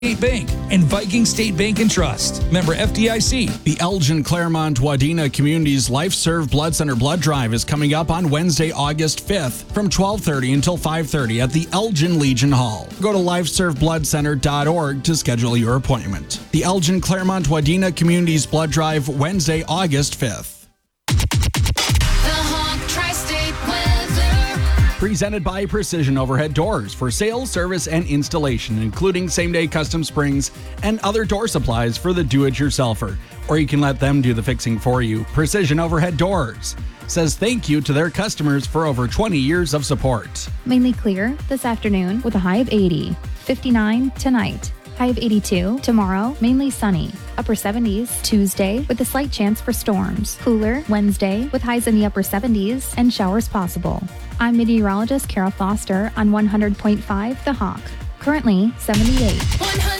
State Bank and Viking State Bank and Trust. Member FDIC. The Elgin Claremont Wadena Communities LifeServe Blood Center Blood Drive is coming up on Wednesday, August 5th from 12:30 until 5:30 at the Elgin Legion Hall. Go to lifeservebloodcenter.org to schedule your appointment. The Elgin Claremont Wadena Communities Blood Drive, Wednesday, August 5th. Presented by Precision Overhead Doors for sales, service, and installation, including same-day custom springs and other door supplies for the do-it-yourselfer. Or you can let them do the fixing for you. Precision Overhead Doors says thank you to their customers for over 20 years of support. Mainly clear this afternoon with a high of 80. 59 tonight. High of 82 tomorrow, mainly sunny. Upper 70s Tuesday with a slight chance for storms. Cooler Wednesday with highs in the upper 70s and showers possible. I'm meteorologist Carol Foster on 100.5 The Hawk. Currently 78.